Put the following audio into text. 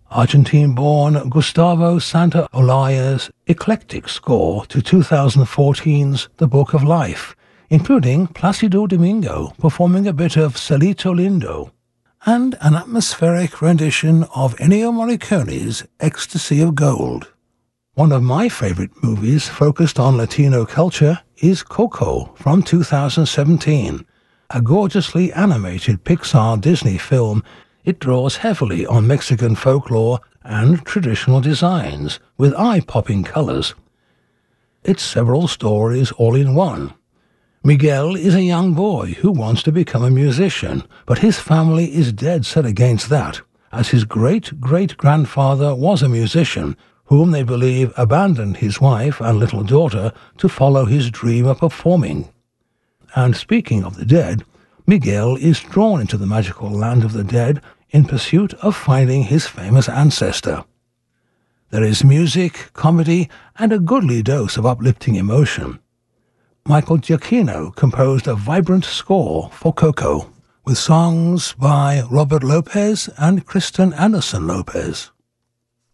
Argentine-born Gustavo Santaolalla's eclectic score to 2014's The Book of Life, including Placido Domingo performing a bit of Cielito Lindo, and an atmospheric rendition of Ennio Morricone's Ecstasy of Gold. One of my favorite movies focused on Latino culture is Coco from 2017. A gorgeously animated Pixar Disney film, it draws heavily on Mexican folklore and traditional designs with eye-popping colors. It's several stories all in one. Miguel is a young boy who wants to become a musician, but his family is dead set against that, as his great-great-grandfather was a musician, whom they believe abandoned his wife and little daughter to follow his dream of performing. And speaking of the dead, Miguel is drawn into the magical land of the dead in pursuit of finding his famous ancestor. There is music, comedy, and a goodly dose of uplifting emotion. Michael Giacchino composed a vibrant score for Coco, with songs by Robert Lopez and Kristen Anderson Lopez.